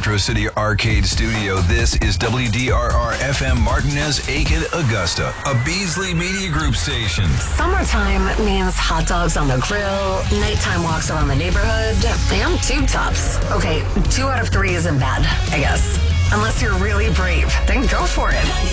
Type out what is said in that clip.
Metro City Arcade Studio, this is WDRR-FM Martinez, Aiken, Augusta, a Beasley Media Group station. Summertime means hot dogs on the grill, nighttime walks around the neighborhood, and tube tops. Okay, 2 out of 3 isn't bad, I guess. Unless you're really brave, then go for it.